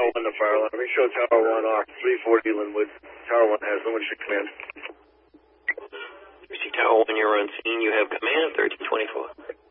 Tower 1 to Fireline. Let me show Tower 1 off 340 Linwood. Tower 1 has Linwood should come in. You see Tower 1, you're on scene. You have command 1324.